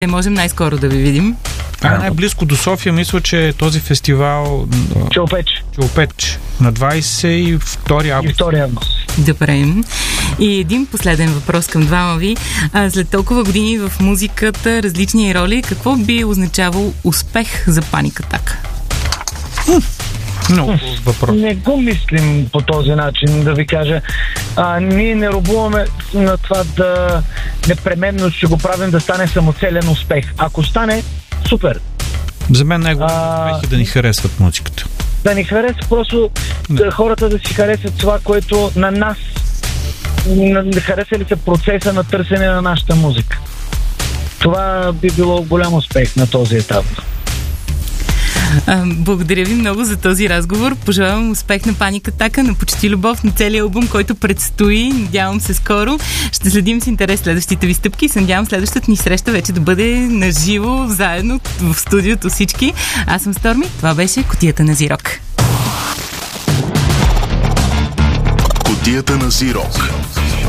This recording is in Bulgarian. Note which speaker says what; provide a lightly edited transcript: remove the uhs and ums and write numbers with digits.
Speaker 1: Можем най-скоро да ви видим.
Speaker 2: Най-близко до София мисля, че е този фестивал Челопеч на 22 август.
Speaker 3: 2 август.
Speaker 1: Добре. И един последен въпрос към двама ви. След толкова години в музиката, различни роли, какво би означавал успех за Panic Attack?
Speaker 2: Много въпрос.
Speaker 3: Не го мислим по този начин, да ви кажа. Ние не робуваме на това да непременно ще го правим да стане самоцелен успех. Ако стане, супер.
Speaker 2: За мен най-голям успех е да ни харесват музиката.
Speaker 3: Да ни харесва просто хората да си харесват това, което на нас хареса ли се процеса на търсене на нашата музика. Това би било голям успех на този етап.
Speaker 1: Благодаря ви много за този разговор. Пожелавам успех на Panic Attack, на Почти любов, на целия албум, който предстои. Надявам се скоро. Ще следим с интерес следващите ви стъпки и се надявам следващата ни среща вече да бъде наживо, заедно в студиото всички. Аз съм Сторми. Това беше Кутията на Зирок.
Speaker 4: Кутията на Зирок.